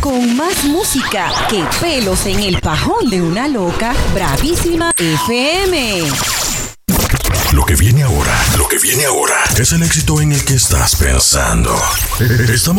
con más música que pelos en el pajón de una loca. Bravísima FM. Lo que viene ahora es el éxito en el que estás pensando. Estamos